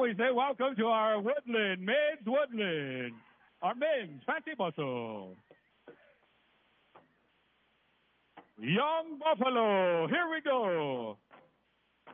we say welcome to our Woodland, our men's fancy muscle. Young Buffalo, here we go.